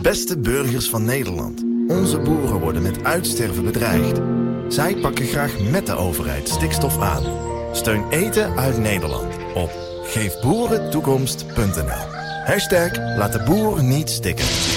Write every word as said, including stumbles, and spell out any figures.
beste burgers van Nederland. Onze boeren worden met uitsterven bedreigd. Zij pakken graag met de overheid stikstof aan. Steun eten uit Nederland op geef boeren toekomst punt n l. Hashtag laat de boer niet stikken.